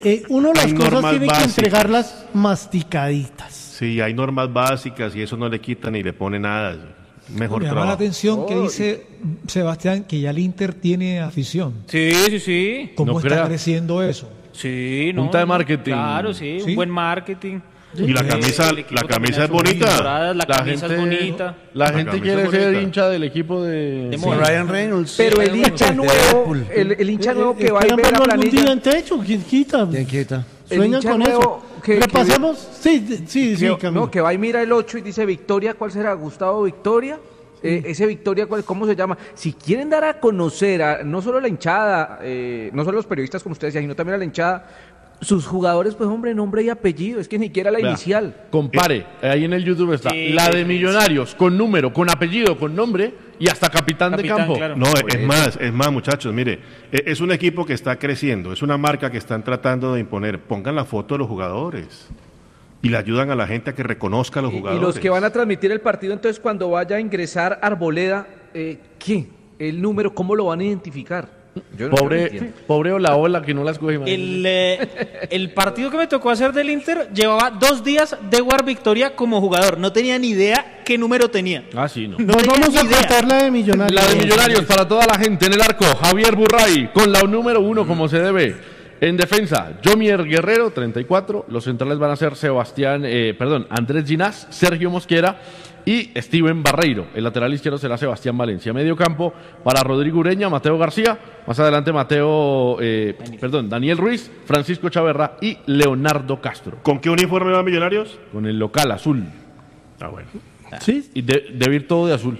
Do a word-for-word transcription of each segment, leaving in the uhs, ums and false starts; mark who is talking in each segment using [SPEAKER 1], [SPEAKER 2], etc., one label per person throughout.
[SPEAKER 1] Eh, uno las
[SPEAKER 2] hay
[SPEAKER 1] cosas tiene
[SPEAKER 2] básicas.
[SPEAKER 1] que entregarlas masticaditas.
[SPEAKER 2] Sí, hay normas básicas y eso no le quita ni le pone nada. Mejor
[SPEAKER 3] Me llama
[SPEAKER 2] trabajo.
[SPEAKER 3] la atención que
[SPEAKER 4] Oh,
[SPEAKER 3] dice Sebastián que ya el Inter tiene afición.
[SPEAKER 5] Sí, sí, sí.
[SPEAKER 3] ¿Cómo
[SPEAKER 6] No
[SPEAKER 3] está
[SPEAKER 6] crea.
[SPEAKER 3] creciendo eso?
[SPEAKER 5] Sí, no.
[SPEAKER 6] Punta de marketing.
[SPEAKER 5] Claro, sí,
[SPEAKER 3] ¿Sí?
[SPEAKER 5] un buen marketing.
[SPEAKER 2] Y la
[SPEAKER 5] Eh,
[SPEAKER 2] camisa,
[SPEAKER 5] el equipo
[SPEAKER 2] la
[SPEAKER 5] también
[SPEAKER 2] camisa
[SPEAKER 5] ha
[SPEAKER 2] es
[SPEAKER 5] hecho buenas
[SPEAKER 2] bonita.
[SPEAKER 5] temporadas, La,
[SPEAKER 6] La
[SPEAKER 5] camisa
[SPEAKER 6] gente,
[SPEAKER 5] es bonita.
[SPEAKER 6] La
[SPEAKER 2] La
[SPEAKER 6] gente
[SPEAKER 2] camisa
[SPEAKER 6] quiere
[SPEAKER 2] es
[SPEAKER 6] ser
[SPEAKER 2] bonita.
[SPEAKER 6] hincha del equipo de,
[SPEAKER 5] De
[SPEAKER 6] de
[SPEAKER 5] moda.
[SPEAKER 6] Ryan Reynolds.
[SPEAKER 4] Pero el hincha nuevo, el, el hincha nuevo que va a
[SPEAKER 1] Esperan
[SPEAKER 4] ver la
[SPEAKER 1] verlo algún día
[SPEAKER 4] planilla,
[SPEAKER 1] en techo, ¿quién quita?
[SPEAKER 7] ¿Quién quita?
[SPEAKER 4] El
[SPEAKER 1] Sueñan
[SPEAKER 4] hincha
[SPEAKER 1] con
[SPEAKER 4] nuevo
[SPEAKER 1] eso.
[SPEAKER 4] que- que
[SPEAKER 1] Repasemos, sí, sí, sí,
[SPEAKER 4] que,
[SPEAKER 1] Camilo.
[SPEAKER 4] no, que va y mira el ocho y dice Victoria, ¿cuál será? Gustavo Victoria. Eh, ese Victoria, ¿cuál, ¿cómo se llama? Si quieren dar a conocer a no solo la hinchada, eh, no solo los periodistas como ustedes decían, sino también a la hinchada, sus jugadores, pues hombre, nombre y apellido, es que ni siquiera la
[SPEAKER 6] Vea,
[SPEAKER 4] inicial.
[SPEAKER 6] Compare, ahí en el YouTube está
[SPEAKER 5] Sí,
[SPEAKER 6] la de
[SPEAKER 5] sí,
[SPEAKER 6] Millonarios, con número, con apellido, con nombre y hasta capitán,
[SPEAKER 5] Capitán,
[SPEAKER 6] de campo.
[SPEAKER 5] claro.
[SPEAKER 2] No, es más, es más, muchachos, mire, e- es un equipo que está creciendo, es una marca que están tratando de imponer. Pongan la foto de los jugadores y le ayudan a la gente a que reconozca a los
[SPEAKER 4] Y, y
[SPEAKER 2] jugadores.
[SPEAKER 4] los que van a transmitir el partido, entonces cuando vaya a ingresar Arboleda, eh, ¿qué? El número, ¿cómo lo van a identificar? Yo no- yo no
[SPEAKER 6] Pobre,
[SPEAKER 4] entiendo.
[SPEAKER 6] pobre Olaola que no las coge. madre.
[SPEAKER 5] El, eh, el partido que me tocó hacer del Inter llevaba dos días de War Victoria como jugador. No tenía ni idea qué número tenía.
[SPEAKER 6] Ah, sí, no.
[SPEAKER 1] Nos
[SPEAKER 5] tenía
[SPEAKER 1] vamos
[SPEAKER 5] ni
[SPEAKER 1] a
[SPEAKER 5] idea.
[SPEAKER 1] contar la de Millonarios.
[SPEAKER 6] La de Millonarios para toda la gente en el arco. Javier Burray con la número uno como se debe. En defensa, Jomier Guerrero, treinta y cuatro. Los centrales van a ser Sebastián, eh, perdón, Andrés Ginás, Sergio Mosquera y Steven Barreiro. El lateral izquierdo será Sebastián Valencia. Medio campo para Rodrigo Ureña, Mateo García. Más adelante Mateo, eh, perdón, Daniel Ruiz, Francisco Chaverra y Leonardo Castro.
[SPEAKER 2] ¿Con qué uniforme van Millonarios?
[SPEAKER 6] Con el local azul.
[SPEAKER 2] Ah, bueno.
[SPEAKER 1] Sí,
[SPEAKER 6] Y de- debe ir todo de azul.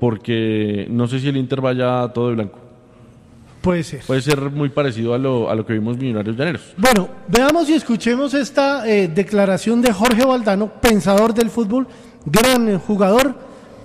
[SPEAKER 6] Porque no sé si el Inter vaya todo de blanco.
[SPEAKER 1] puede ser.
[SPEAKER 6] Puede ser muy parecido a lo, a lo que vimos Millonarios Llaneros.
[SPEAKER 1] Bueno, veamos y escuchemos esta eh, declaración de Jorge Valdano, pensador del fútbol, gran eh, jugador,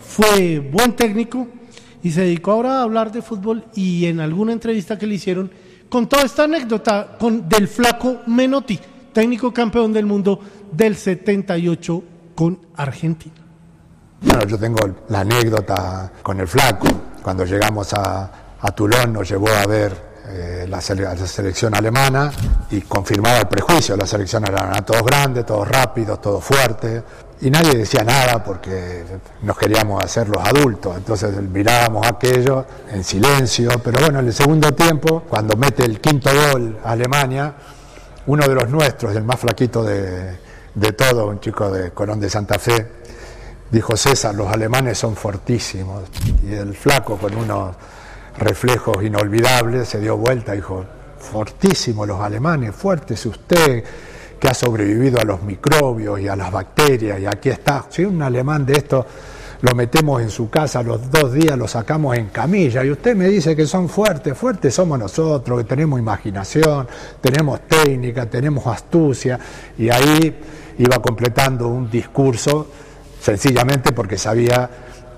[SPEAKER 1] fue buen técnico y se dedicó ahora a hablar de fútbol y en alguna entrevista que le hicieron contó esta anécdota con, del flaco Menotti, técnico campeón del mundo del setenta y ocho con Argentina.
[SPEAKER 8] Bueno, yo tengo la anécdota con el flaco. Cuando llegamos a, a Toulon nos llevó a ver eh, la, sele- la selección alemana y confirmaba el prejuicio. La selección alemana, todos grandes, todos rápidos, todos fuertes. Y nadie decía nada porque nos queríamos hacer los adultos. Entonces mirábamos aquello en silencio. Pero bueno, en el segundo tiempo, cuando mete el quinto gol a Alemania, uno de los nuestros, el más flaquito de, de todo, un chico de Colón de Santa Fe, dijo: César, los alemanes son fortísimos. Y el flaco, con unos reflejos inolvidables, se dio vuelta y dijo: fortísimos los alemanes, fuertes usted, que ha sobrevivido a los microbios y a las bacterias, y aquí está. Si un alemán de esto lo metemos en su casa, los dos días lo sacamos en camilla, y usted me dice que son fuertes. Fuertes somos nosotros, que tenemos imaginación, tenemos técnica, tenemos astucia. Y ahí iba completando un discurso sencillamente porque sabía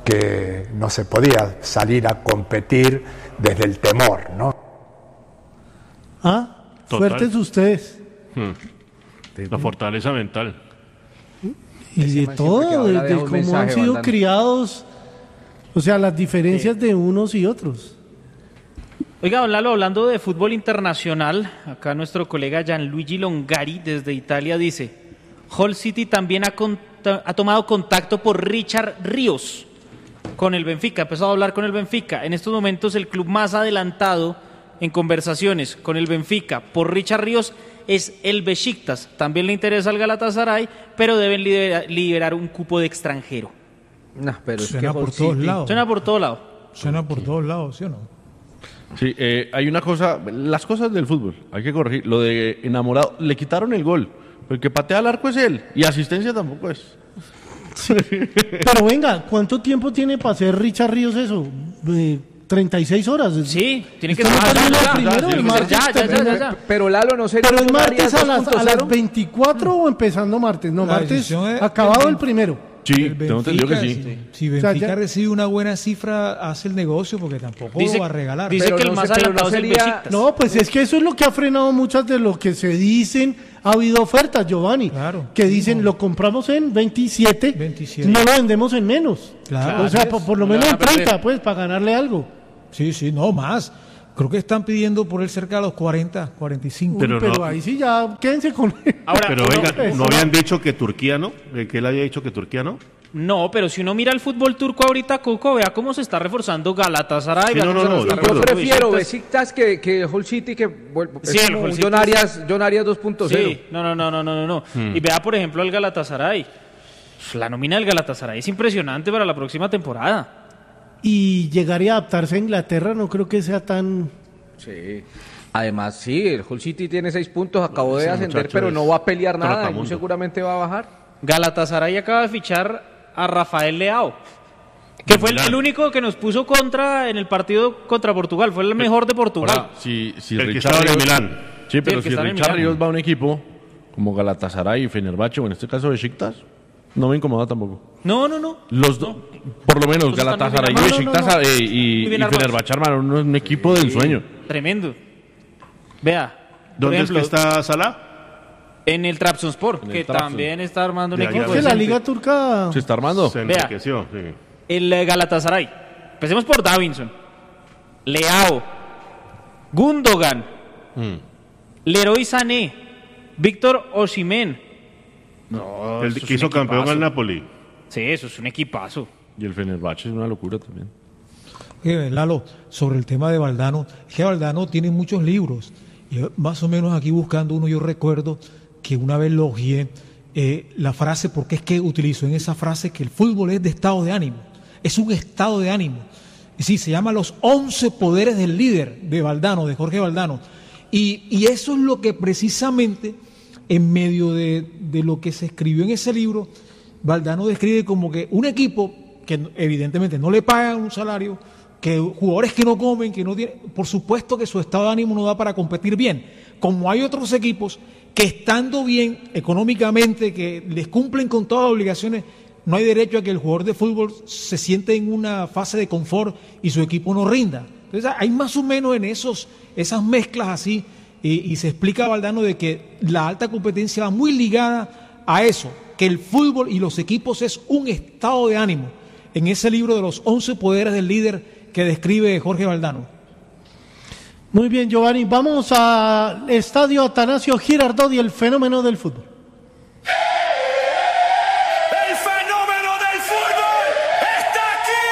[SPEAKER 8] que no se podía salir a competir desde el temor, ¿no?
[SPEAKER 1] Ah,
[SPEAKER 2] Total.
[SPEAKER 1] fuertes ustedes.
[SPEAKER 2] La fortaleza mental.
[SPEAKER 1] Y
[SPEAKER 4] Ese
[SPEAKER 1] de
[SPEAKER 4] man siempre que
[SPEAKER 1] todo,
[SPEAKER 4] habla
[SPEAKER 1] de,
[SPEAKER 4] deja
[SPEAKER 1] de
[SPEAKER 4] un
[SPEAKER 1] cómo han
[SPEAKER 4] mensaje,
[SPEAKER 1] sido
[SPEAKER 4] Valdano.
[SPEAKER 1] criados, o sea, las diferencias de unos y otros.
[SPEAKER 5] Oiga, don Lalo, hablando de fútbol internacional, acá nuestro colega Gianluigi Longari desde Italia dice: Hull City también ha, conta- ha tomado contacto por Richard Ríos con el Benfica, ha empezado a hablar con el Benfica. En estos momentos el club más adelantado en conversaciones con el Benfica por Richard Ríos es el Besiktas. También le interesa al Galatasaray, pero deben libera- liberar un cupo de extranjero.
[SPEAKER 4] No, pero es
[SPEAKER 3] Suena
[SPEAKER 4] que
[SPEAKER 3] por
[SPEAKER 4] Hull
[SPEAKER 3] todos
[SPEAKER 4] City-
[SPEAKER 3] lados.
[SPEAKER 5] Suena por todo lado.
[SPEAKER 3] Suena por todos lados, ¿sí o no?
[SPEAKER 6] Sí, eh, hay una cosa, las cosas del fútbol, hay que corregir. Lo de enamorado, le quitaron el gol. El que patea al arco es él, y asistencia tampoco es.
[SPEAKER 1] Pero venga, ¿cuánto tiempo tiene para hacer Richard Ríos eso? Eh, treinta y seis horas.
[SPEAKER 5] Sí, tiene que
[SPEAKER 1] Esto
[SPEAKER 5] ser
[SPEAKER 1] no termina
[SPEAKER 5] ya,
[SPEAKER 1] el
[SPEAKER 5] ya,
[SPEAKER 1] primero,
[SPEAKER 5] ya,
[SPEAKER 1] el
[SPEAKER 5] tiene que ser
[SPEAKER 1] martes
[SPEAKER 5] ya, ya, ya,
[SPEAKER 1] termina.
[SPEAKER 5] ya, ya.
[SPEAKER 4] Pero Lalo, ¿no sería
[SPEAKER 1] Pero es
[SPEAKER 4] un
[SPEAKER 1] martes
[SPEAKER 4] Arias
[SPEAKER 1] a las, a
[SPEAKER 4] dos punto
[SPEAKER 1] las
[SPEAKER 4] cero?
[SPEAKER 1] veinticuatro o empezando martes. No,
[SPEAKER 3] La
[SPEAKER 1] martes
[SPEAKER 3] decisión es-
[SPEAKER 1] acabado
[SPEAKER 3] el-
[SPEAKER 1] el primero.
[SPEAKER 6] Sí,
[SPEAKER 3] El
[SPEAKER 6] tengo entendido que
[SPEAKER 3] Benfica,
[SPEAKER 6] sí.
[SPEAKER 3] Si, si
[SPEAKER 1] O sea,
[SPEAKER 3] Benfica
[SPEAKER 1] ya-
[SPEAKER 3] recibe una buena cifra, hace el negocio porque tampoco
[SPEAKER 5] Dice-
[SPEAKER 3] lo va a regalar.
[SPEAKER 5] dice
[SPEAKER 4] Pero
[SPEAKER 5] que el
[SPEAKER 4] no
[SPEAKER 5] más
[SPEAKER 4] sé, pero no
[SPEAKER 5] adelantado es el
[SPEAKER 4] sería-
[SPEAKER 5] Besiktas.
[SPEAKER 1] No, pues es que eso es lo que ha frenado muchas de lo que se dicen. Ha habido ofertas, Giovanni,
[SPEAKER 3] Claro.
[SPEAKER 1] que dicen lo compramos en veintisiete,
[SPEAKER 3] veintisiete.
[SPEAKER 1] no lo vendemos en menos.
[SPEAKER 3] Claro.
[SPEAKER 1] O sea, por, por lo
[SPEAKER 5] No le
[SPEAKER 1] menos en
[SPEAKER 5] van a perder.
[SPEAKER 1] treinta, pues, para ganarle algo.
[SPEAKER 3] Sí, sí, no más. Creo que están pidiendo por él cerca de los cuarenta, cuarenta y cinco.
[SPEAKER 1] Uy,
[SPEAKER 2] Pero
[SPEAKER 1] pero,
[SPEAKER 2] no.
[SPEAKER 1] ahí sí ya, quédense con él.
[SPEAKER 5] Ahora,
[SPEAKER 2] Pero
[SPEAKER 5] uno-
[SPEAKER 2] venga, ¿no habían dicho que Turquía no? ¿Eh, ¿Que él había dicho que Turquía no?
[SPEAKER 5] no, pero si uno mira el fútbol turco ahorita, Coco, vea cómo se está reforzando Galatasaray.
[SPEAKER 2] Sí,
[SPEAKER 5] vea
[SPEAKER 2] no,
[SPEAKER 5] cómo
[SPEAKER 2] no,
[SPEAKER 5] se
[SPEAKER 2] no,
[SPEAKER 5] está
[SPEAKER 2] de
[SPEAKER 4] Yo
[SPEAKER 2] acuerdo.
[SPEAKER 5] reforzando
[SPEAKER 4] prefiero
[SPEAKER 5] Besiktas.
[SPEAKER 4] Besiktas que, que Hull City, que vuelvo,
[SPEAKER 5] Sí,
[SPEAKER 4] es
[SPEAKER 5] el
[SPEAKER 4] como
[SPEAKER 5] Hull
[SPEAKER 4] un
[SPEAKER 5] City
[SPEAKER 4] John Arias, John Arias dos punto cero.
[SPEAKER 5] Sí, no, no, no, no, no, no. no. Y vea, por ejemplo, el Galatasaray. La nómina del Galatasaray es impresionante para la próxima temporada.
[SPEAKER 1] Y llegaría a adaptarse a Inglaterra, no creo que sea tan...
[SPEAKER 4] Sí. Además, sí, el Hull City tiene seis puntos, acabó de
[SPEAKER 2] Ese
[SPEAKER 4] ascender,
[SPEAKER 2] muchacho
[SPEAKER 4] pero
[SPEAKER 2] es
[SPEAKER 4] no va a pelear nada, y muy
[SPEAKER 2] trotamundo.
[SPEAKER 4] seguramente va a bajar.
[SPEAKER 5] Galatasaray acaba de fichar a Rafael Leao, que fue el,
[SPEAKER 2] Milán.
[SPEAKER 5] el único que nos puso contra en el partido contra Portugal, fue el mejor de Portugal.
[SPEAKER 6] Ahora, si, si
[SPEAKER 2] El que
[SPEAKER 6] Richard
[SPEAKER 2] estaba en el
[SPEAKER 6] Ríos-
[SPEAKER 2] Milán.
[SPEAKER 6] Sí, pero
[SPEAKER 5] el que
[SPEAKER 6] si
[SPEAKER 5] está en el
[SPEAKER 6] Richard
[SPEAKER 5] Milán.
[SPEAKER 6] Ríos va a un equipo como Galatasaray y Fenerbahce, o en este caso Besiktas, no me incomoda tampoco.
[SPEAKER 5] No, no, no.
[SPEAKER 6] Los dos, por lo menos
[SPEAKER 5] Pues están muy
[SPEAKER 6] Galatasaray y
[SPEAKER 5] bien
[SPEAKER 6] Besiktas
[SPEAKER 5] armados.
[SPEAKER 6] eh, y,
[SPEAKER 5] Muy bien
[SPEAKER 6] y
[SPEAKER 5] armados.
[SPEAKER 6] Fenerbahce armaron un, un equipo del sueño.
[SPEAKER 5] Tremendo. Vea, por
[SPEAKER 2] ¿Dónde
[SPEAKER 5] ejemplo,
[SPEAKER 2] es que está Salah?
[SPEAKER 5] en el Trabzonspor,
[SPEAKER 6] En el
[SPEAKER 5] que
[SPEAKER 6] Trabzon.
[SPEAKER 5] también está armando un
[SPEAKER 2] De
[SPEAKER 5] equipo.
[SPEAKER 2] allá.
[SPEAKER 1] Es que la
[SPEAKER 5] decente.
[SPEAKER 1] Liga Turca...
[SPEAKER 6] Se está armando.
[SPEAKER 2] Se
[SPEAKER 5] Vea.
[SPEAKER 2] enriqueció, sí.
[SPEAKER 5] El eh, Galatasaray. Empecemos por Davinson, Leao, Gundogan,
[SPEAKER 2] Mm.
[SPEAKER 5] Leroy Sané, Víctor Osimhen. No,
[SPEAKER 2] El
[SPEAKER 5] eso es
[SPEAKER 2] que
[SPEAKER 5] un
[SPEAKER 2] hizo campeón
[SPEAKER 5] equipazo.
[SPEAKER 2] al Napoli.
[SPEAKER 5] Sí, eso es un equipazo.
[SPEAKER 6] Y el Fenerbahce es una locura también.
[SPEAKER 3] Eh, Lalo, sobre el tema de Valdano, es que Valdano tiene muchos libros. Y yo, más o menos aquí buscando uno, yo recuerdo que una vez elogié eh, la frase, porque es que utilizó en esa frase que el fútbol es de estado de ánimo. Es un estado de ánimo. Y sí, se llama Los once poderes del líder de Valdano, de Jorge Valdano. Y, y eso es lo que precisamente, en medio de, de lo que se escribió en ese libro, Valdano describe como que un equipo que evidentemente no le pagan un salario, que jugadores que no comen, que no tienen, por supuesto que su estado de ánimo no da para competir bien. Como hay otros equipos que estando bien económicamente, que les cumplen con todas las obligaciones, no hay derecho a que el jugador de fútbol se siente en una fase de confort y su equipo no rinda. Entonces hay más o menos en esos, esas mezclas así, y, y se explica a Valdano de que la alta competencia va muy ligada a eso, que el fútbol y los equipos es un estado de ánimo. En ese libro de los once poderes del líder que describe Jorge Valdano.
[SPEAKER 1] Muy bien, Giovanni. Vamos al estadio Atanasio Girardot y el fenómeno del fútbol.
[SPEAKER 7] ¡El fenómeno del fútbol está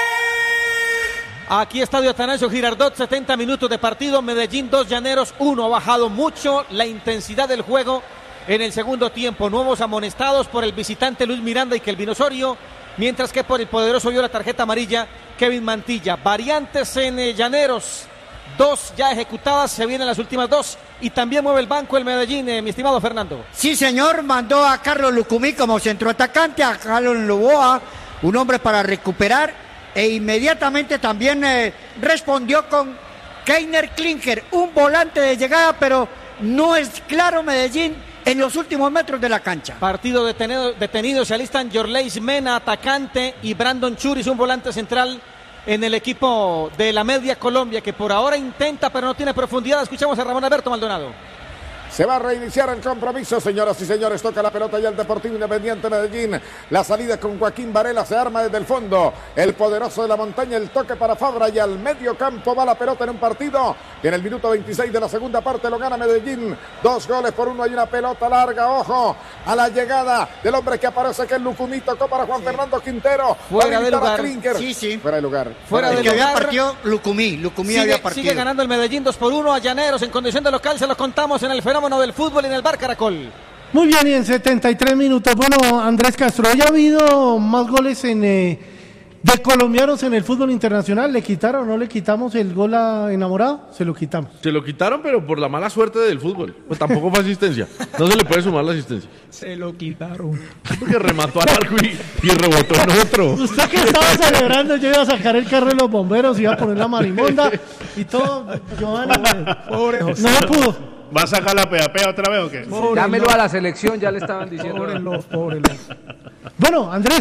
[SPEAKER 7] aquí!
[SPEAKER 9] Aquí Estadio Atanasio Girardot, setenta minutos de partido, Medellín dos, Llaneros uno. Ha bajado mucho la intensidad del juego en el segundo tiempo. Nuevos amonestados por el visitante Luis Miranda y Kelvin Osorio, mientras que por el poderoso vio la tarjeta amarilla Kevin Mantilla. Variantes en eh, Llaneros, dos ya ejecutadas, se vienen las últimas dos y también mueve el banco el Medellín, eh, mi estimado Fernando.
[SPEAKER 10] Sí, señor, mandó a Carlos Lucumí como centroatacante, a Carlos Loboa, un hombre para recuperar, e inmediatamente también eh, respondió con Keiner Klinker, un volante de llegada, pero no es claro Medellín en los últimos metros de la cancha.
[SPEAKER 9] Partido detenido, detenido se alistan Yorleis Mena, atacante, y Brandon Churis, un volante central en el equipo de la Media Colombia, que por ahora intenta pero no tiene profundidad. Escuchamos a Ramón Alberto Maldonado.
[SPEAKER 11] Se va a reiniciar el compromiso, señoras y señores. Toca la pelota ya el Deportivo Independiente Medellín. La salida con Joaquín Varela se arma desde el fondo. El poderoso de la montaña, el toque para Fabra y al medio campo va la pelota en un partido. Y en el minuto veintiséis de la segunda parte lo gana Medellín. Dos goles por uno. Hay una pelota larga. Ojo a la llegada del hombre que aparece, que es Lucumí. Tocó para Juan Fernando Quintero.
[SPEAKER 9] Fuera de lugar.
[SPEAKER 10] Sí, sí.
[SPEAKER 11] Fuera de lugar.
[SPEAKER 9] Fuera
[SPEAKER 10] El
[SPEAKER 9] de
[SPEAKER 10] que había
[SPEAKER 9] lugar.
[SPEAKER 10] partido Lucumí. Lucumí
[SPEAKER 9] Sigue,
[SPEAKER 10] había partido.
[SPEAKER 9] sigue ganando el Medellín dos por uno a Llaneros en condición de local. Se lo contamos en el fenómeno del fútbol y en el Bar Caracol.
[SPEAKER 1] Muy bien, y en setenta y tres minutos. Bueno, Andrés Castro, ¿haya habido más goles en, eh, de colombianos en el fútbol internacional? ¿Le quitaron o no le quitamos el gol a Enamorado? Se lo quitamos.
[SPEAKER 6] Se lo quitaron, pero por la mala suerte del fútbol. Pues tampoco fue asistencia. No se le puede sumar la asistencia.
[SPEAKER 3] Se lo quitaron.
[SPEAKER 6] Porque remató al arco y, y rebotó en otro.
[SPEAKER 1] Usted que estaba celebrando, yo iba a sacar el carro de los bomberos, iba a poner la marimonda y todo. Giovanni,
[SPEAKER 3] Pobre
[SPEAKER 1] no
[SPEAKER 3] José.
[SPEAKER 1] se pudo.
[SPEAKER 2] ¿Va a sacar la peapea otra vez o qué?
[SPEAKER 3] Pobre
[SPEAKER 4] Llámelo
[SPEAKER 3] los-
[SPEAKER 4] a la selección, ya le estaban diciendo.
[SPEAKER 3] Pobre los, pobre los.
[SPEAKER 1] Bueno, Andrés,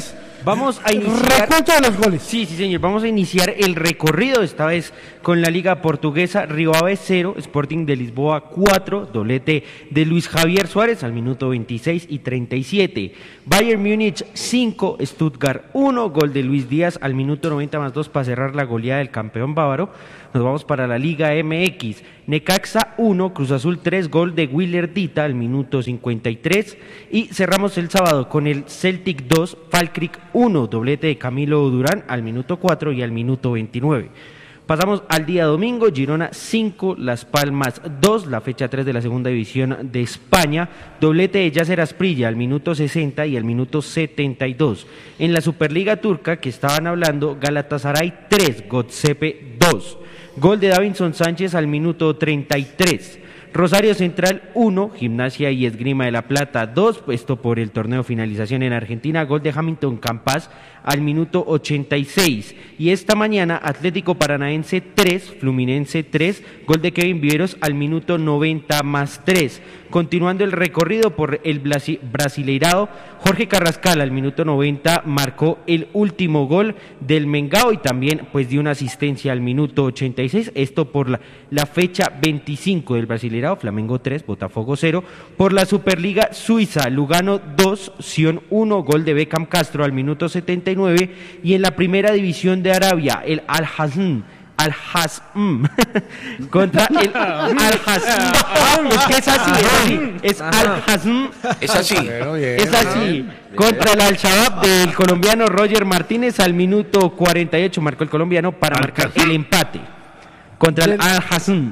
[SPEAKER 12] Vamos a iniciar...
[SPEAKER 1] Recuento de los goles.
[SPEAKER 12] Sí, sí, señor. Vamos a iniciar el recorrido, esta vez con la Liga Portuguesa. Río Ave cero, Sporting de Lisboa cuatro, doblete de Luis Javier Suárez al minuto veintiséis y treinta y siete. Bayern Múnich cinco, Stuttgart uno, gol de Luis Díaz al minuto noventa más dos para cerrar la goleada del campeón bávaro. Nos vamos para la Liga M X. Necaxa uno, Cruz Azul tres, gol de Willer Dita al minuto cincuenta y tres. Y cerramos el sábado con el Celtic dos, Falkirk uno, doblete de Camilo Durán al minuto cuatro y al minuto veintinueve. Pasamos al día domingo, Girona cinco, Las Palmas dos, la fecha tres de la segunda división de España, doblete de Yasser Asprilla al minuto sesenta y al minuto setenta y dos. En la Superliga Turca, que estaban hablando, Galatasaray tres, Göztepe dos, gol de Davinson Sánchez al minuto treinta y tres. Rosario Central uno, Gimnasia y Esgrima de la Plata dos, esto por el torneo finalización en Argentina, gol de Hamilton Campas al minuto ochenta y seis. Y esta mañana Atlético Paranaense tres, Fluminense tres, gol de Kevin Viveros al minuto noventa más tres. Continuando el recorrido por el Brasileirao, Jorge Carrascal al minuto noventa marcó el último gol del Mengao y también pues dio una asistencia al minuto ochenta y seis, esto por la, la fecha veinticinco del Brasileirao, Flamengo tres, Botafogo cero. Por la Superliga Suiza, Lugano dos, Sion uno, gol de Beckham Castro al minuto setenta y nueve. Y en la primera división de Arabia, el Al-Hazm Al-Hazm contra el Al-Hazm, es que es así, es así, es Al-Hazm,
[SPEAKER 13] es así,
[SPEAKER 12] es así, contra el Al-Shabaab del colombiano Roger Martínez al minuto cuarenta y ocho marcó el colombiano para marcar el empate contra el Al-Hazm.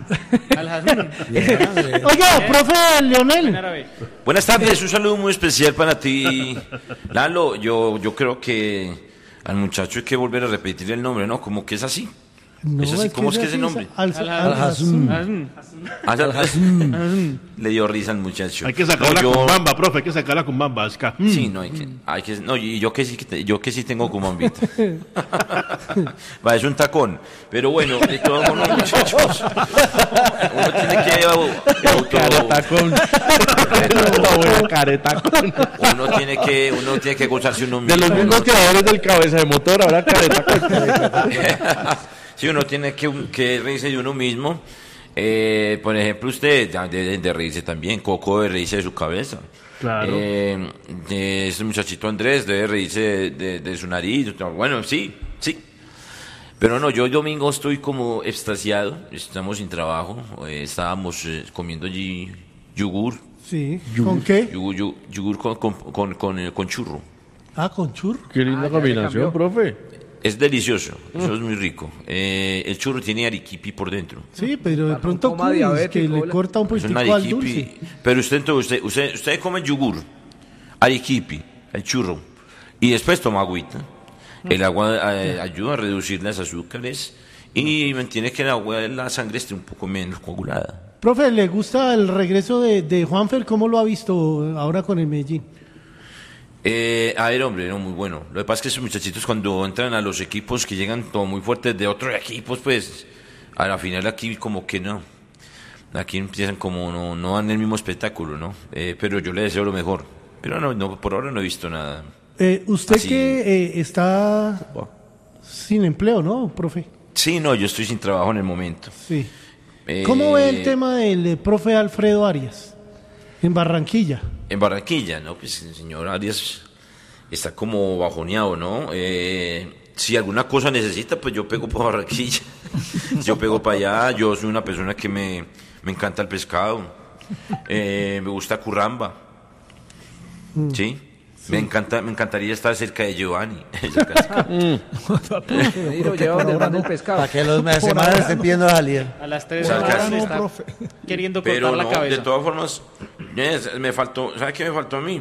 [SPEAKER 1] Oiga, profe Leonel.
[SPEAKER 13] Buenas tardes, un saludo muy especial para ti, Lalo. Yo, yo creo que al muchacho hay que volver a repetir el nombre, ¿no? Como que es así.
[SPEAKER 1] No,
[SPEAKER 13] es así,
[SPEAKER 1] es
[SPEAKER 13] ¿cómo
[SPEAKER 1] que
[SPEAKER 13] es que
[SPEAKER 1] es
[SPEAKER 13] es el
[SPEAKER 1] así,
[SPEAKER 13] nombre?
[SPEAKER 1] Al- Al-Hazm.
[SPEAKER 13] Al-Hazm. Le dio risa al muchacho.
[SPEAKER 2] Hay que sacarla
[SPEAKER 13] No, yo-
[SPEAKER 2] con bamba, profe, hay que sacarla con bamba. Es que, mm.
[SPEAKER 13] Sí, no hay que, hay que, no, y yo que sí, que te- yo que sí tengo cumambita. Va, es un tacón. Pero bueno, de todos modos, muchachos, uno tiene que auto,
[SPEAKER 6] Caretacón. Caretacón.
[SPEAKER 13] uno tiene que, uno tiene que gozarse uno
[SPEAKER 6] De
[SPEAKER 13] mismo.
[SPEAKER 6] los mismos
[SPEAKER 13] Uno-
[SPEAKER 6] creadores del cabeza de motor, ahora caretacón.
[SPEAKER 13] Sí, uno tiene que, que reírse de uno mismo. Eh, por ejemplo, usted ya debe de reírse también. Coco debe reírse de su cabeza.
[SPEAKER 2] Claro.
[SPEAKER 13] Eh, de ese muchachito Andrés debe reírse de, de- de su nariz. Bueno, sí, sí. Pero no, yo el domingo estoy como extasiado. Estamos sin trabajo. Eh, estábamos eh, comiendo allí yogur.
[SPEAKER 1] Sí, ¿con qué?
[SPEAKER 13] Yogur, yogur, yogur con, con, con, con, eh, con churro.
[SPEAKER 1] Ah, con churro.
[SPEAKER 6] Qué linda combinación, profe.
[SPEAKER 13] Es delicioso, eso es muy rico. Eh, el churro tiene arequipi por dentro.
[SPEAKER 1] Sí, pero de pronto
[SPEAKER 4] coma
[SPEAKER 1] Curis, que
[SPEAKER 4] diabético,
[SPEAKER 1] le
[SPEAKER 4] hola.
[SPEAKER 1] corta un
[SPEAKER 13] Es un
[SPEAKER 1] poquitico al
[SPEAKER 13] arequipi.
[SPEAKER 1] dulce.
[SPEAKER 13] Pero usted, entonces, usted, usted, usted come el yogur, arequipi, el churro, y después toma agüita. El agua eh, ayuda a reducir las azúcares y mantiene que el agua de la sangre esté un poco menos coagulada.
[SPEAKER 1] Profe, ¿le gusta el regreso de, de Juanfer? ¿Cómo lo ha visto ahora con el Medellín?
[SPEAKER 13] Eh, a ver, hombre, no, muy bueno. Lo que pasa es que esos muchachitos cuando entran a los equipos que llegan todo muy fuertes de otros equipos, pues a la final aquí como que no. Aquí empiezan como no, no dan el mismo espectáculo, ¿no? Eh, pero yo le deseo lo mejor. Pero no, no, por ahora no he visto nada.
[SPEAKER 1] Eh, usted
[SPEAKER 13] Así-
[SPEAKER 1] que eh, está sin empleo, ¿no, profe?
[SPEAKER 13] Sí, no, yo estoy sin trabajo en el momento.
[SPEAKER 1] Sí.
[SPEAKER 13] Eh,
[SPEAKER 1] ¿Cómo ve el tema del eh, profe Alfredo Arias en Barranquilla?
[SPEAKER 13] En Barranquilla, ¿no? Pues el señor Arias está como bajoneado, ¿no? Eh, si alguna cosa necesita, pues yo pego por Barranquilla. Yo pego para allá. Yo soy una persona que me, me encanta el pescado. Eh, me gusta Curramba. ¿Sí? Me encanta, me encantaría estar cerca de Giovanni.
[SPEAKER 4] Y lo lleva donde manda el pescado.
[SPEAKER 14] Para que los semanas estén pidiendo salir.
[SPEAKER 5] A las tres
[SPEAKER 13] Por ahora
[SPEAKER 5] horas
[SPEAKER 13] no,
[SPEAKER 5] está
[SPEAKER 14] profe.
[SPEAKER 5] queriendo cortar
[SPEAKER 13] Pero
[SPEAKER 5] la
[SPEAKER 13] no,
[SPEAKER 5] cabeza.
[SPEAKER 13] de todas formas, yes, me faltó, ¿sabes qué me faltó a mí?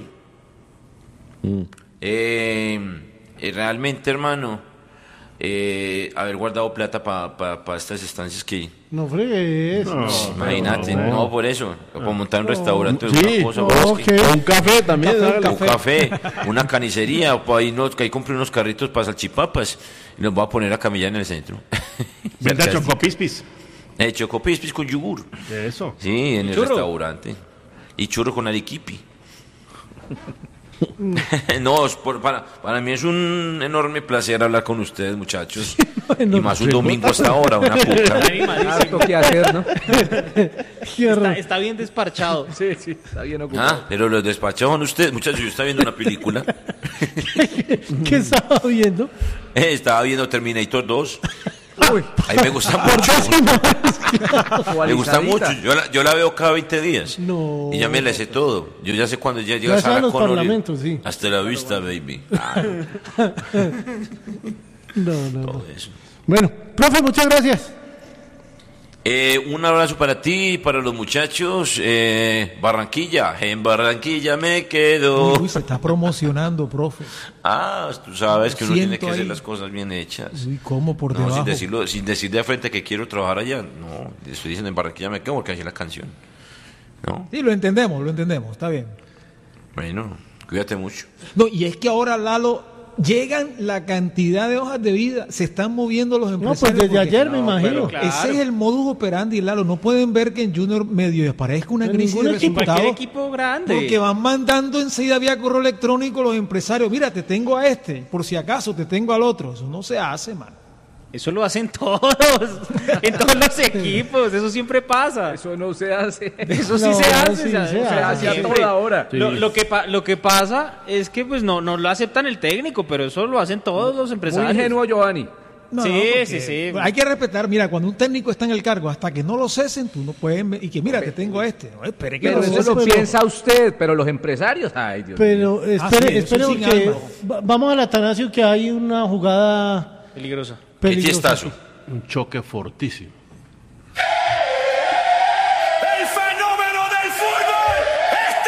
[SPEAKER 13] Eh, eh, realmente, hermano, eh, haber guardado plata para pa, pa estas estancias que...
[SPEAKER 1] No fregue eso.
[SPEAKER 2] No.
[SPEAKER 13] Imagínate, no,
[SPEAKER 2] no.
[SPEAKER 13] por eso, para montar un restaurante,
[SPEAKER 6] Sí,
[SPEAKER 13] una cosa,
[SPEAKER 1] no,
[SPEAKER 13] pues, es que-
[SPEAKER 1] ok.
[SPEAKER 6] Un café también.
[SPEAKER 1] Un
[SPEAKER 6] hágale.
[SPEAKER 13] un café, una canicería, o ahí, no, que ahí compré unos carritos para salchipapas y los voy a poner a camellar en el centro.
[SPEAKER 2] Venta chocopispis.
[SPEAKER 13] Eh, chocopispis con yogur.
[SPEAKER 2] Eso.
[SPEAKER 13] Sí, en el
[SPEAKER 5] churro?
[SPEAKER 13] restaurante. Y churro con arequipi. No, es por- para, para mí es un enorme placer hablar con ustedes, muchachos. Y más un domingo hasta ahora, una puta.
[SPEAKER 4] Harto que hacer, ¿no?
[SPEAKER 5] Está, está bien desparchado.
[SPEAKER 4] Sí, sí, está bien ocupado.
[SPEAKER 13] Ah, pero los despachados son ustedes, muchachos. Yo estaba viendo una película.
[SPEAKER 1] ¿Qué estaba viendo?
[SPEAKER 13] Eh, estaba viendo Terminator dos. Ahí me gusta mucho. Me gusta mucho. Yo la, yo la veo cada veinte días.
[SPEAKER 1] No.
[SPEAKER 13] Y ya me la sé todo. Yo ya sé cuando ya llega
[SPEAKER 1] Ya sabe
[SPEAKER 13] Sarah
[SPEAKER 1] los
[SPEAKER 13] Connor. y-
[SPEAKER 1] parlamentos, sí.
[SPEAKER 13] Hasta la vista, baby. Ah,
[SPEAKER 1] No, no, no.
[SPEAKER 13] todo eso.
[SPEAKER 1] Bueno, profe, muchas gracias.
[SPEAKER 13] Eh, un abrazo para ti y para los muchachos. Eh, Barranquilla, en Barranquilla me quedo.
[SPEAKER 3] Uy, se está promocionando, profe.
[SPEAKER 13] Ah, tú sabes que uno
[SPEAKER 3] Siento
[SPEAKER 13] tiene que hacer
[SPEAKER 3] ahí.
[SPEAKER 13] las cosas bien hechas.
[SPEAKER 3] Uy, ¿cómo por
[SPEAKER 13] No,
[SPEAKER 3] debajo?
[SPEAKER 13] sin decirlo, sin decir de frente que quiero trabajar allá. No, estoy diciendo en Barranquilla me quedo porque así es la canción. ¿No?
[SPEAKER 3] Sí, lo entendemos, lo entendemos, está bien.
[SPEAKER 13] Bueno, cuídate mucho.
[SPEAKER 3] No, y es que ahora, Lalo, llegan la cantidad de hojas de vida, se están moviendo los
[SPEAKER 1] No,
[SPEAKER 3] empresarios.
[SPEAKER 1] pues desde
[SPEAKER 3] porque-
[SPEAKER 1] ayer me imagino.
[SPEAKER 5] claro.
[SPEAKER 3] Ese es el modus operandi, Lalo. No pueden ver que en Junior medio aparezca una
[SPEAKER 1] En
[SPEAKER 3] crisis
[SPEAKER 1] ningún
[SPEAKER 3] de
[SPEAKER 1] equipo.
[SPEAKER 3] resultados.
[SPEAKER 5] Cualquier equipo grande.
[SPEAKER 3] Porque van mandando enseguida vía correo electrónico los empresarios. Mira, te tengo a este, por si acaso te tengo al otro. Eso no se hace, man.
[SPEAKER 5] Eso lo hacen todos, en todos los equipos, eso siempre pasa.
[SPEAKER 4] Eso no se hace.
[SPEAKER 5] Eso sí
[SPEAKER 1] No,
[SPEAKER 5] se hace,
[SPEAKER 1] sí
[SPEAKER 5] o sea,
[SPEAKER 1] se
[SPEAKER 5] se
[SPEAKER 1] hace.
[SPEAKER 5] hace a
[SPEAKER 4] Siempre.
[SPEAKER 5] toda hora.
[SPEAKER 6] Sí.
[SPEAKER 5] Lo, lo que pa- lo que pasa es que pues no, no lo aceptan el técnico, pero eso lo hacen todos los
[SPEAKER 4] Muy
[SPEAKER 5] empresarios.
[SPEAKER 4] ingenuo, Giovanni.
[SPEAKER 3] No,
[SPEAKER 5] Sí,
[SPEAKER 3] porque
[SPEAKER 5] sí, sí.
[SPEAKER 3] Hay que respetar, mira, cuando un técnico está en el cargo, hasta que no lo cesen, tú no puedes. Y que mira, te tengo a este. No, espere que
[SPEAKER 4] Pero
[SPEAKER 3] lo
[SPEAKER 4] eso
[SPEAKER 3] cesen.
[SPEAKER 4] lo piensa usted, pero los empresarios, ay Dios mío.
[SPEAKER 1] Pero
[SPEAKER 3] Ah,
[SPEAKER 1] espere,
[SPEAKER 3] sí, eso
[SPEAKER 1] espere
[SPEAKER 3] sin
[SPEAKER 1] porque
[SPEAKER 3] alma.
[SPEAKER 1] va- vamos al Atanasio que hay una jugada
[SPEAKER 5] Peligrosa.
[SPEAKER 13] ¿Qué
[SPEAKER 1] peligrosa.
[SPEAKER 13] chistazo?
[SPEAKER 2] Un choque fortísimo.
[SPEAKER 7] El fenómeno del fútbol está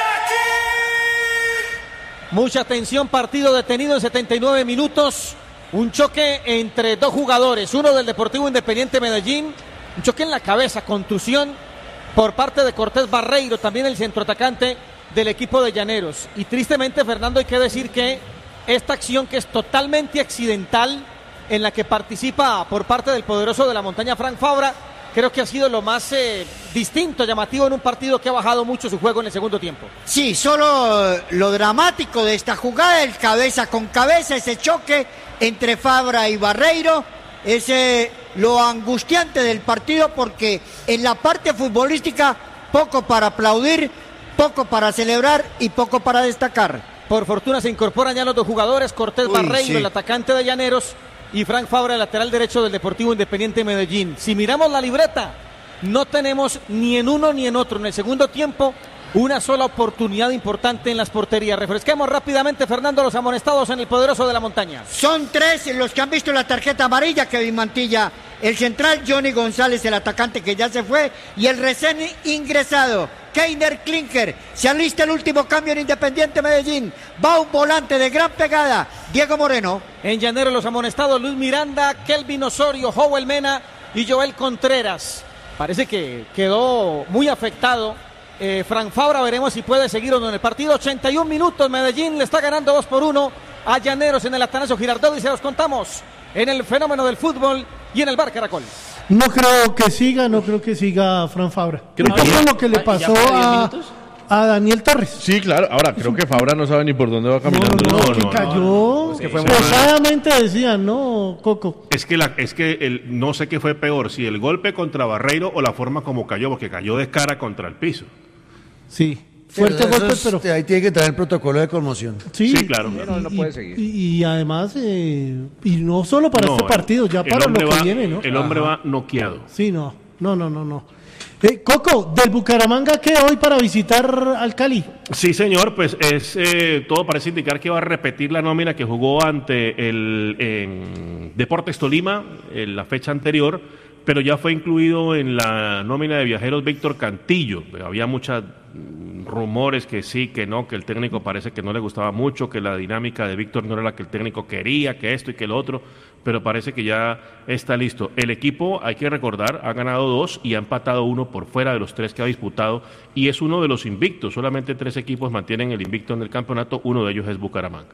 [SPEAKER 7] aquí.
[SPEAKER 9] Mucha tensión, partido detenido en setenta y nueve minutos. Un choque entre dos jugadores, uno del Deportivo Independiente Medellín, un choque en la cabeza, contusión por parte de Cortés Barreiro, también el centroatacante del equipo de Llaneros. Y tristemente, Fernando, hay que decir que esta acción que es totalmente accidental, en la que participa por parte del poderoso de la montaña Frank Fabra, creo que ha sido lo más eh, distinto, llamativo en un partido que ha bajado mucho su juego en el segundo tiempo.
[SPEAKER 10] Sí, solo lo dramático de esta jugada, el cabeza con cabeza, ese choque entre Fabra y Barreiro, es eh, lo angustiante del partido porque en la parte futbolística poco para aplaudir, poco para celebrar y poco para destacar.
[SPEAKER 9] Por fortuna se incorporan ya los dos jugadores, Cortés
[SPEAKER 10] Uy,
[SPEAKER 9] Barreiro,
[SPEAKER 10] sí.
[SPEAKER 9] el atacante de Llaneros, y Frank Fabra, el lateral derecho del Deportivo Independiente Medellín. Si miramos la libreta, no tenemos ni en uno ni en otro. En el segundo tiempo, una sola oportunidad importante en las porterías. Refresquemos rápidamente, Fernando, los amonestados en el poderoso de la montaña.
[SPEAKER 10] Son tres los que han visto la tarjeta amarilla, Kevin Mantilla, el central Johnny González, el atacante que ya se fue, y el recién ingresado, Keiner Klinker. Se alista el último cambio en Independiente Medellín. Va un volante de gran pegada, Diego Moreno.
[SPEAKER 9] En Llanero los amonestados, Luis Miranda, Kelvin Osorio, Joel Mena y Joel Contreras. Parece que quedó muy afectado eh, Frank Fabra, veremos si puede seguir o no en el partido. ochenta y un minutos, Medellín le está ganando dos por uno a Llaneros en el Atanasio Girardot y se los contamos en el fenómeno del fútbol y en el Bar Caracol.
[SPEAKER 1] No creo que siga, no creo que siga Fran Fabra.
[SPEAKER 6] Creo
[SPEAKER 1] Porque
[SPEAKER 6] que-
[SPEAKER 1] eso es lo que le
[SPEAKER 5] ¿Ya
[SPEAKER 1] pasó
[SPEAKER 5] para diez
[SPEAKER 1] a,
[SPEAKER 5] minutos?
[SPEAKER 1] a Daniel Torres.
[SPEAKER 6] Sí, claro. Ahora, creo que Fabra no sabe ni por dónde va caminando.
[SPEAKER 1] No,
[SPEAKER 2] no,
[SPEAKER 1] que
[SPEAKER 2] no,
[SPEAKER 1] cayó.
[SPEAKER 2] Es que fue
[SPEAKER 1] Pesadamente decían, ¿no, Coco?
[SPEAKER 2] Es que, la, es que el, no sé qué fue peor, si el golpe contra Barreiro o la forma como cayó, porque cayó de cara contra el piso.
[SPEAKER 1] Sí. Fuerte
[SPEAKER 14] Pero eso
[SPEAKER 1] golpe,
[SPEAKER 14] es-
[SPEAKER 1] pero.
[SPEAKER 14] Ahí tiene que traer el protocolo de conmoción.
[SPEAKER 1] Sí,
[SPEAKER 2] Sí, claro.
[SPEAKER 1] y-
[SPEAKER 2] No,
[SPEAKER 4] no
[SPEAKER 1] y-
[SPEAKER 4] puede seguir.
[SPEAKER 1] Y, y además, eh, y no solo para
[SPEAKER 2] No,
[SPEAKER 1] este partido, ya
[SPEAKER 2] el
[SPEAKER 1] para lo
[SPEAKER 2] hombre
[SPEAKER 1] que
[SPEAKER 2] va-
[SPEAKER 1] viene, ¿no?
[SPEAKER 2] El hombre va noqueado.
[SPEAKER 1] Sí, no, no, no, no, no. Eh, Coco, del Bucaramanga, ¿qué hoy para visitar al Cali?
[SPEAKER 2] Sí, señor, pues es eh, todo parece indicar que va a repetir la nómina que jugó ante el en Deportes Tolima en la fecha anterior, pero ya fue incluido en la nómina de viajeros Víctor Cantillo. Había muchos rumores que sí, que no, que el técnico parece que no le gustaba mucho, que la dinámica de Víctor no era la que el técnico quería, que esto y que lo otro, pero parece que ya está listo. El equipo, hay que recordar, ha ganado dos y ha empatado uno por fuera de los tres que ha disputado y es uno de los invictos. Solamente tres equipos mantienen el invicto en el campeonato, uno de ellos es Bucaramanga.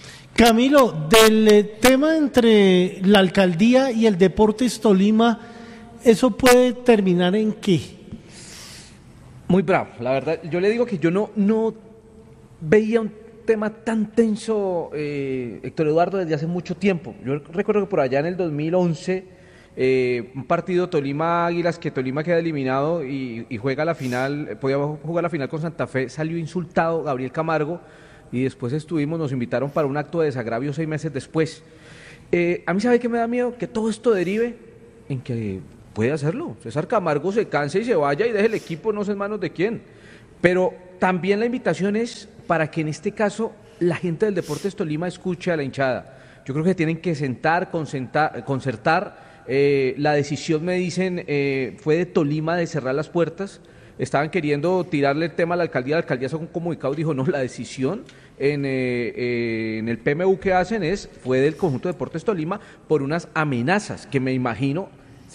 [SPEAKER 1] Camilo, del eh, tema entre la alcaldía y el Deportes Tolima, ¿eso puede terminar en qué?
[SPEAKER 4] Muy bravo, la verdad. Yo le digo que yo no, no veía un tema tan tenso, eh, Héctor Eduardo, desde hace mucho tiempo. Yo recuerdo que por allá en el dos mil once, eh, un partido Tolima-Águilas, que Tolima queda eliminado y, y juega la final, podía jugar la final con Santa Fe, salió insultado Gabriel Camargo y después estuvimos, nos invitaron para un acto de desagravio seis meses después. Eh, a mí, ¿sabe qué me da miedo? Que todo esto derive en que puede hacerlo. César Camargo se canse y se vaya y deje el equipo, no sé en manos de quién. Pero también la invitación es para que en este caso la gente del Deportes Tolima escuche a la hinchada. Yo creo que tienen que sentar, concertar, concertar. Eh, la decisión, me dicen, eh, fue de Tolima de cerrar las puertas. Estaban queriendo tirarle el tema a la alcaldía. La alcaldía sacó un comunicado y dijo, no, la decisión en, eh, eh, en el P M U que hacen es, fue del conjunto de Deportes Tolima por unas amenazas que me imagino,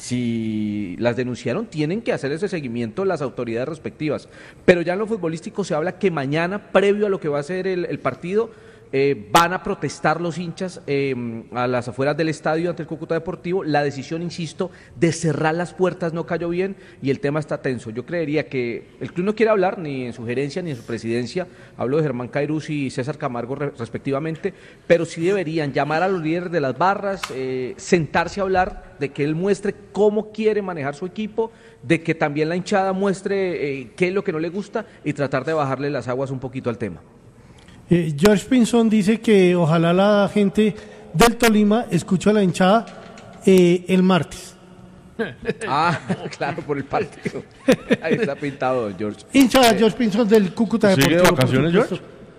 [SPEAKER 4] si las denunciaron, tienen que hacer ese seguimiento las autoridades respectivas. Pero ya en lo futbolístico se habla que mañana, previo a lo que va a ser el, el partido, eh, van a protestar los hinchas eh, a las afueras del estadio ante el Cúcuta Deportivo. La decisión, insisto, de cerrar las puertas no cayó bien y el tema está tenso. Yo creería que el club no quiere hablar ni en su gerencia ni en su presidencia, hablo de Germán Cairuz y César Camargo re- respectivamente, pero sí deberían llamar a los líderes de las barras, eh, sentarse a hablar, de que él muestre cómo quiere manejar su equipo, de que también la hinchada muestre eh, qué es lo que no le gusta y tratar de bajarle las aguas un poquito al tema.
[SPEAKER 1] Eh, George Pinzón dice que ojalá la gente del Tolima escuche a la hinchada eh, el martes.
[SPEAKER 4] Ah, claro, por el partido. Ahí está pintado, George.
[SPEAKER 1] Hinchada George Pinzón del Cúcuta
[SPEAKER 6] ¿Sigue
[SPEAKER 1] Deportivo.
[SPEAKER 6] de vacaciones, George?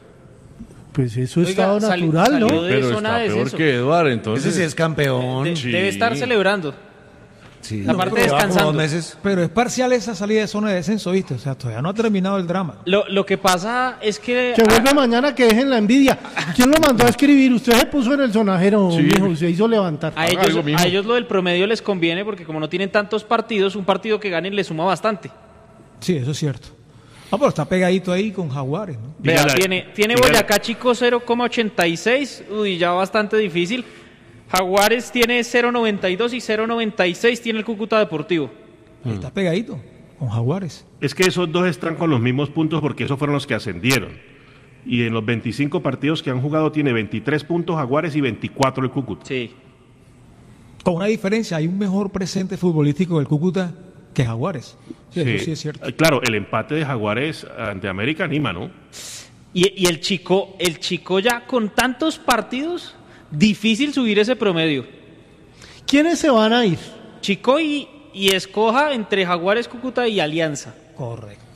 [SPEAKER 1] Pues eso es
[SPEAKER 5] Oiga,
[SPEAKER 1] estado
[SPEAKER 5] sali-
[SPEAKER 1] natural, ¿no?
[SPEAKER 5] salió de
[SPEAKER 6] Pero
[SPEAKER 5] zona
[SPEAKER 6] está
[SPEAKER 5] de
[SPEAKER 6] peor
[SPEAKER 5] descenso.
[SPEAKER 6] que Eduardo, entonces.
[SPEAKER 14] Ese sí es campeón.
[SPEAKER 5] De-
[SPEAKER 6] Sí.
[SPEAKER 5] Debe estar celebrando.
[SPEAKER 14] Sí.
[SPEAKER 5] Aparte
[SPEAKER 14] Pero lleva como
[SPEAKER 5] descansando.
[SPEAKER 14] dos meses.
[SPEAKER 3] Pero es parcial esa salida de zona de descenso, ¿viste? O sea, todavía no ha terminado el drama.
[SPEAKER 5] Lo, lo que pasa es que...
[SPEAKER 1] Que vuelve mañana, que dejen la envidia. ¿Quién lo mandó a escribir? Usted se puso en el sonajero,
[SPEAKER 6] Sí.
[SPEAKER 1] mijo, se hizo levantar.
[SPEAKER 5] A
[SPEAKER 6] Haga
[SPEAKER 5] ellos,
[SPEAKER 6] algo, mijo.
[SPEAKER 5] a ellos lo del promedio les conviene porque como no tienen tantos partidos, un partido que ganen les suma bastante.
[SPEAKER 3] Sí, eso es cierto. Ah, pero está pegadito ahí con Jaguares, ¿no?
[SPEAKER 5] Vea,
[SPEAKER 2] Dígale-
[SPEAKER 5] tiene, tiene
[SPEAKER 2] dígale-
[SPEAKER 5] Boyacá Chico cero coma ochenta y seis, uy, ya bastante difícil. Jaguares tiene cero coma noventa y dos y cero coma noventa y seis tiene el Cúcuta Deportivo.
[SPEAKER 3] Ahí está pegadito con Jaguares.
[SPEAKER 2] Es que esos dos están con los mismos puntos porque esos fueron los que ascendieron. Y en los veinticinco partidos que han jugado tiene veintitrés puntos Jaguares y veinticuatro el Cúcuta.
[SPEAKER 5] Sí.
[SPEAKER 3] Con una diferencia, hay un mejor presente futbolístico del Cúcuta que Jaguares. Sí, eso sí es cierto.
[SPEAKER 2] Eh, Claro, el empate de Jaguares ante América anima, ¿no?
[SPEAKER 5] Y, y el chico, el chico ya con tantos partidos, difícil subir ese promedio.
[SPEAKER 1] ¿Quiénes se van a ir?
[SPEAKER 5] Chico y, y escoja entre Jaguares, Cúcuta y Alianza.
[SPEAKER 3] Correcto.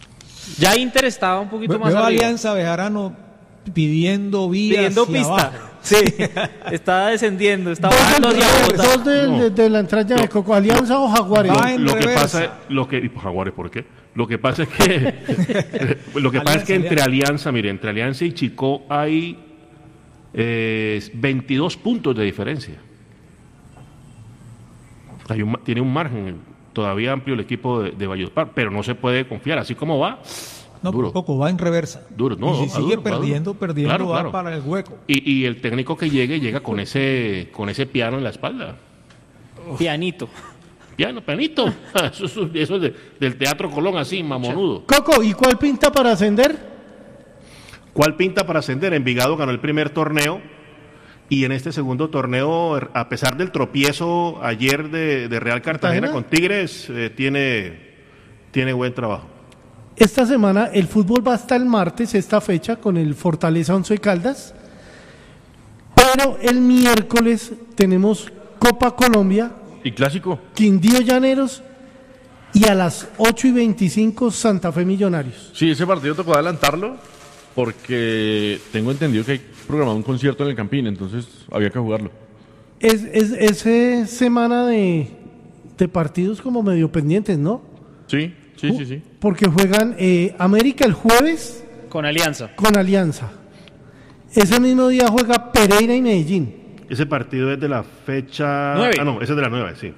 [SPEAKER 5] Ya Inter estaba un poquito
[SPEAKER 3] Ve-
[SPEAKER 5] más
[SPEAKER 3] Veo a
[SPEAKER 5] arriba.
[SPEAKER 3] Alianza Bejarano pidiendo vías
[SPEAKER 5] Pidiendo
[SPEAKER 3] hacia
[SPEAKER 5] pista.
[SPEAKER 3] abajo.
[SPEAKER 5] Sí, está descendiendo, está
[SPEAKER 1] Dos,
[SPEAKER 5] bajando
[SPEAKER 1] del-
[SPEAKER 5] hacia Bogotá.
[SPEAKER 1] dos del- de, de la entraña de Coco, Alianza o Jaguares.
[SPEAKER 3] Va en
[SPEAKER 2] Lo que
[SPEAKER 3] reversa.
[SPEAKER 2] pasa, lo que y, pues, Jaguares, ¿por qué? Lo que pasa es que lo que pasa es que
[SPEAKER 3] Alianza,
[SPEAKER 2] entre
[SPEAKER 3] Alianza.
[SPEAKER 2] Alianza, mire, entre Alianza y Chico hay eh, veintidós puntos de diferencia. Hay un ma- tiene un margen todavía amplio el equipo de, de Valledupar, pero no se puede confiar, así como va.
[SPEAKER 3] No,
[SPEAKER 2] duro.
[SPEAKER 3] poco, va en reversa.
[SPEAKER 2] Duro, no,
[SPEAKER 3] y si
[SPEAKER 2] va
[SPEAKER 3] sigue
[SPEAKER 2] duro, va
[SPEAKER 3] perdiendo,
[SPEAKER 2] duro.
[SPEAKER 3] perdiendo,
[SPEAKER 2] Claro,
[SPEAKER 3] va
[SPEAKER 2] claro.
[SPEAKER 3] para el hueco.
[SPEAKER 2] Y, y el técnico que llegue llega con ese con ese piano en la espalda.
[SPEAKER 5] Pianito.
[SPEAKER 2] Piano, pianito. Eso, es- eso es de- del Teatro Colón, así, mamonudo.
[SPEAKER 1] Coco, ¿y cuál pinta para ascender?
[SPEAKER 2] ¿Cuál pinta para ascender? Envigado ganó el primer torneo y en este segundo torneo, a pesar del tropiezo ayer de, de Real Cartagena
[SPEAKER 1] ¿Cartagena?
[SPEAKER 2] con Tigres, eh, tiene, tiene buen trabajo.
[SPEAKER 1] Esta semana el fútbol va hasta el martes, esta fecha, con el Fortaleza Once Caldas. Pero el miércoles tenemos Copa Colombia,
[SPEAKER 6] ¿Y clásico?
[SPEAKER 1] Quindío Llaneros y a las ocho y veinticinco Santa Fe Millonarios.
[SPEAKER 6] Sí, ese partido tocó adelantarlo porque tengo entendido que hay programado un concierto en el Campín, entonces había que jugarlo.
[SPEAKER 1] Es, es, es eh, semana de, de partidos como medio pendientes, ¿no?
[SPEAKER 6] Sí, sí, sí, sí.
[SPEAKER 1] Porque juegan eh, América el jueves
[SPEAKER 5] Con Alianza.
[SPEAKER 1] con Alianza. Ese mismo día juega Pereira y Medellín.
[SPEAKER 2] Ese partido es de la fecha...
[SPEAKER 5] Nueve.
[SPEAKER 2] Ah, no, ese es de la nueve, sí.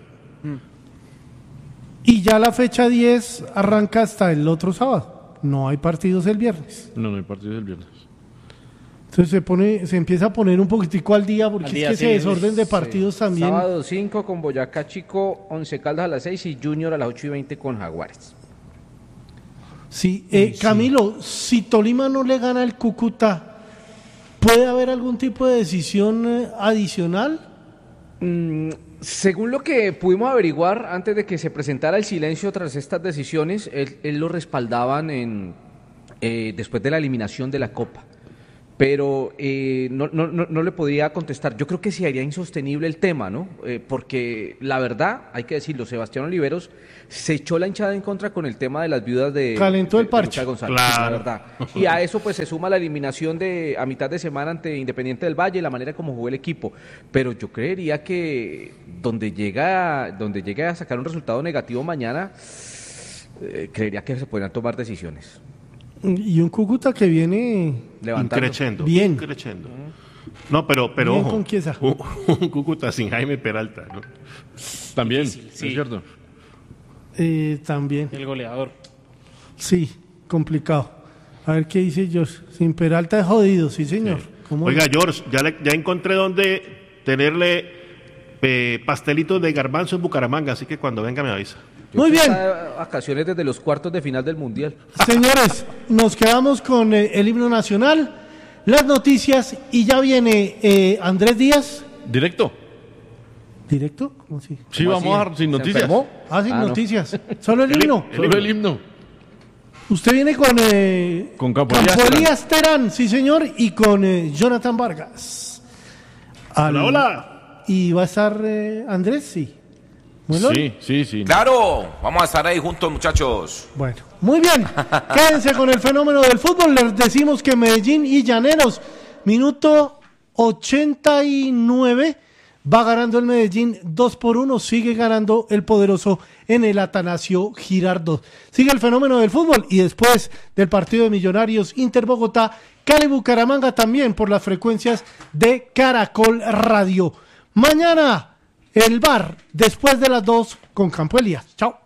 [SPEAKER 1] Y ya la fecha diez arranca hasta el otro sábado. No hay partidos el viernes.
[SPEAKER 6] No, no hay partidos el viernes.
[SPEAKER 1] Entonces se pone, se empieza a poner un poquitico al día porque
[SPEAKER 5] Al día,
[SPEAKER 1] es que
[SPEAKER 5] sí,
[SPEAKER 1] ese desorden de
[SPEAKER 4] Sí.
[SPEAKER 1] partidos también.
[SPEAKER 4] Sábado cinco con Boyacá Chico, Once Caldas a las seis y Junior a las ocho y veinte con Jaguares.
[SPEAKER 1] Sí, eh, Camilo, si Tolima no le gana al Cúcuta, ¿Puede haber algún tipo de decisión eh, adicional?
[SPEAKER 4] Mm, según lo que pudimos averiguar antes de que se presentara el silencio tras estas decisiones, él, él lo respaldaban en, eh, después de la eliminación de la Copa. Pero eh, no, no, no, no le podía contestar. Yo creo que se haría insostenible el tema, ¿no? Eh, porque la verdad, hay que decirlo, Sebastián Oliveros se echó la hinchada en contra con el tema de las viudas de...
[SPEAKER 1] Calentó
[SPEAKER 4] de-
[SPEAKER 1] el parche.
[SPEAKER 4] de González,
[SPEAKER 2] Claro.
[SPEAKER 4] la verdad. Y a eso pues se suma la eliminación de a mitad de semana ante Independiente del Valle, la manera como jugó el equipo. Pero yo creería que donde llega, donde llegue a sacar un resultado negativo mañana, eh, creería que se podrían tomar decisiones.
[SPEAKER 1] Y un Cúcuta que viene
[SPEAKER 4] Levantando.
[SPEAKER 2] Increchendo.
[SPEAKER 1] Bien.
[SPEAKER 2] Increchendo. No, pero, pero
[SPEAKER 1] Bien
[SPEAKER 2] ojo,
[SPEAKER 1] con Chiesa.
[SPEAKER 2] un, un Cúcuta sin Jaime Peralta, ¿no?
[SPEAKER 6] También,
[SPEAKER 5] Sí.
[SPEAKER 6] es cierto.
[SPEAKER 1] eh, también.
[SPEAKER 5] El goleador.
[SPEAKER 1] Sí, complicado. A ver qué dice Josh. Sin Peralta es jodido, sí señor. ¿Cómo
[SPEAKER 2] Oiga,
[SPEAKER 1] no?
[SPEAKER 2] George, ya, le- ya encontré donde tenerle eh, pastelitos de garbanzo en Bucaramanga, así que cuando venga me avisa.
[SPEAKER 1] Muy
[SPEAKER 4] Yo
[SPEAKER 1] bien.
[SPEAKER 4] estoy a vacaciones desde los cuartos de final del Mundial.
[SPEAKER 1] Señores, nos quedamos con eh, el himno nacional, las noticias y ya viene eh, Andrés Díaz.
[SPEAKER 6] ¿Directo?
[SPEAKER 1] ¿Directo? ¿Cómo así?
[SPEAKER 6] Sí,
[SPEAKER 4] ¿Cómo
[SPEAKER 6] vamos a
[SPEAKER 4] así?
[SPEAKER 6] dar sin
[SPEAKER 4] ¿Se
[SPEAKER 6] noticias.
[SPEAKER 4] enfermó?
[SPEAKER 1] Ah, sin
[SPEAKER 4] Ah, no.
[SPEAKER 1] noticias. Solo el
[SPEAKER 2] El
[SPEAKER 1] himno.
[SPEAKER 2] himno.
[SPEAKER 6] Solo el himno.
[SPEAKER 1] Usted viene con eh,
[SPEAKER 6] Con Campo Elías
[SPEAKER 1] Elías Terán, sí señor, y con eh, Jonathan Vargas. Al-
[SPEAKER 2] Hola, hola.
[SPEAKER 1] ¿Y va a estar eh, Andrés? Sí. Bueno,
[SPEAKER 6] Sí, sí, sí.
[SPEAKER 13] Claro, vamos a estar ahí juntos, muchachos.
[SPEAKER 1] bueno, muy bien. Quédense con el fenómeno del fútbol. Les decimos que Medellín y Llaneros, minuto ochenta y nueve, va ganando el Medellín dos por uno, sigue ganando el poderoso en el Atanasio Girardot. Sigue el fenómeno del fútbol y después del partido de Millonarios Inter Bogotá, Cali Bucaramanga también por las frecuencias de Caracol Radio. Mañana el bar después de las dos con Campo Elías. Chao.